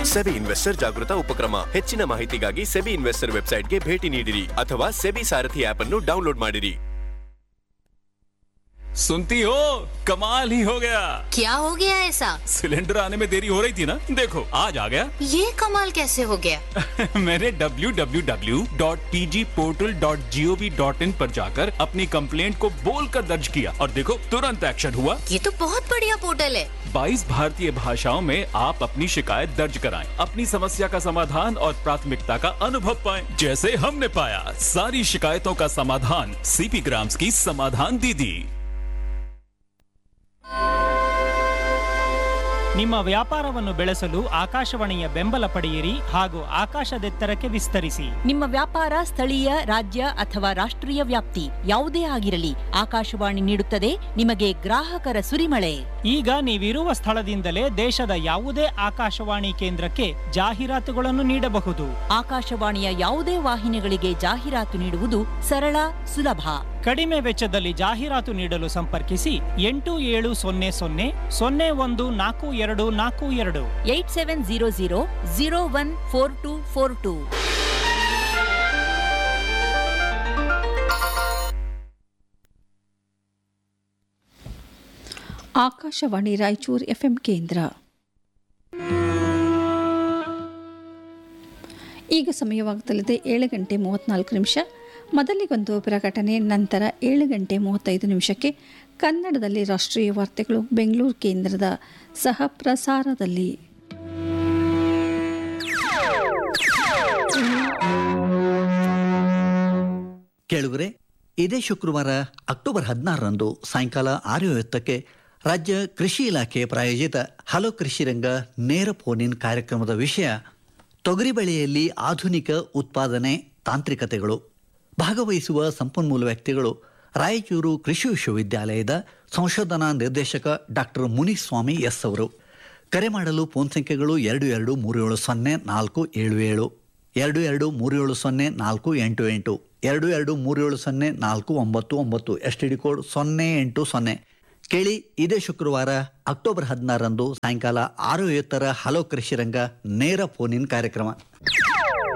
SEBI investor ಜಾಗೃತ ಉಪಕ್ರಮ. ಹೆಚ್ಚಿನ ಮಾಹಿತಿಗಾಗಿ ಸೆಬಿ ಇನ್ವೆಸ್ಟರ್ ವೆಬ್ಸೈಟ್ಗೆ ಭೇಟಿ ನೀಡಿರಿ ಅಥವಾ ಸೆಬಿ ಸಾರಥಿ ಆಪ್ ಅನ್ನು ಡೌನ್ಲೋಡ್ ಮಾಡಿರಿ. सुनती हो, कमाल ही हो गया. क्या हो गया ऐसा? सिलेंडर आने में देरी हो रही थी ना, देखो आज आ गया. ये कमाल कैसे हो गया? मैंने www.pgportal.gov.in पर जाकर अपनी कंप्लेंट को बोलकर दर्ज किया और देखो तुरंत एक्शन हुआ. ये तो बहुत बढ़िया पोर्टल है. 22 भारतीय भाषाओं में आप अपनी शिकायत दर्ज कराएं, अपनी समस्या का समाधान और प्राथमिकता का अनुभव पाएं, जैसे हमने पाया. सारी शिकायतों का समाधान सीपी ग्राम्स की समाधान दीदी. ನಿಮ್ಮ ವ್ಯಾಪಾರವನ್ನು ಬೆಳೆಸಲು ಆಕಾಶವಾಣಿಯ ಬೆಂಬಲ ಪಡೆಯಿರಿ ಹಾಗೂ ಆಕಾಶದೆತ್ತರಕ್ಕೆ ವಿಸ್ತರಿಸಿ. ನಿಮ್ಮ ವ್ಯಾಪಾರ ಸ್ಥಳೀಯ, ರಾಜ್ಯ ಅಥವಾ ರಾಷ್ಟ್ರೀಯ ವ್ಯಾಪ್ತಿ ಯಾವುದೇ ಆಗಿರಲಿ, ಆಕಾಶವಾಣಿ ನೀಡುತ್ತದೆ ನಿಮಗೆ ಗ್ರಾಹಕರ ಸುರಿಮಳೆ. ಈಗ ನೀವಿರುವ ಸ್ಥಳದಿಂದಲೇ ದೇಶದ ಯಾವುದೇ ಆಕಾಶವಾಣಿ ಕೇಂದ್ರಕ್ಕೆ ಜಾಹೀರಾತುಗಳನ್ನು ನೀಡಬಹುದು. ಆಕಾಶವಾಣಿಯ ಯಾವುದೇ ವಾಹಿನಿಗಳಿಗೆ ಜಾಹೀರಾತು ನೀಡುವುದು ಸರಳ, ಸುಲಭ. ಕಡಿಮೆ ವೆಚ್ಚದಲ್ಲಿ ಜಾಹೀರಾತು ನೀಡಲು ಸಂಪರ್ಕಿಸಿ 8700014242 8700014242. ಆಕಾಶವಾಣಿ ರಾಯಚೂರು ಎಫ್ಎಂ ಕೇಂದ್ರ. ಈಗ ಸಮಯವಾಗುತ್ತಲಿದೆ 7:34. ಮೊದಲಿಗೊಂದು ಪ್ರಕಟಣೆ, ನಂತರ 7:35 ಕನ್ನಡದಲ್ಲಿ ರಾಷ್ಟ್ರೀಯ ವಾರ್ತೆಗಳು ಬೆಂಗಳೂರು ಕೇಂದ್ರದ ಸಹ ಪ್ರಸಾರದಲ್ಲಿ. ಕೇಳುಗರೆ, ಇದೇ ಶುಕ್ರವಾರ ಅಕ್ಟೋಬರ್ 16ರಂದು ಸಾಯಂಕಾಲ 6:50 ರಾಜ್ಯ ಕೃಷಿ ಇಲಾಖೆ ಪ್ರಾಯೋಜಿತ ಹಲೋ ಕೃಷಿ ರಂಗ ನೇರ ಫೋನ್ ಇನ್ ಕಾರ್ಯಕ್ರಮದ ವಿಷಯ ತೊಗರಿ ಬೆಳೆಯಲ್ಲಿ ಆಧುನಿಕ ಉತ್ಪಾದನೆ ತಾಂತ್ರಿಕತೆಗಳು. ಭಾಗವಹಿಸುವ ಸಂಪನ್ಮೂಲ ವ್ಯಕ್ತಿಗಳು ರಾಯಚೂರು ಕೃಷಿ ವಿಶ್ವವಿದ್ಯಾಲಯದ ಸಂಶೋಧನಾ ನಿರ್ದೇಶಕ ಡಾಕ್ಟರ್ ಮುನಿಸ್ವಾಮಿ ಎಸ್ ಅವರು. ಕರೆ ಮಾಡಲು ಫೋನ್ ಸಂಖ್ಯೆಗಳು 22370477, 22370488, 22370499, STD ಕೋಡ್ 080. ಕೇಳಿ, ಇದೇ ಶುಕ್ರವಾರ ಅಕ್ಟೋಬರ್ 16ರಂದು ಸಾಯಂಕಾಲ 6:50 ಹಲೋ ಕೃಷಿ ರಂಗ ನೇರ ಫೋನ್ ಇನ್ ಕಾರ್ಯಕ್ರಮ.